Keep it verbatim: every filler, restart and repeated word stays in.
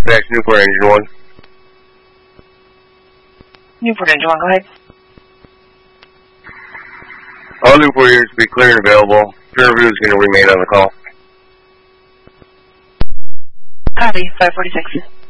dispatch, Newport Engine one. Newport Engine one, go ahead. All Newport units will be clear and available. Peer review is going to remain on the call. Copy, five forty-six.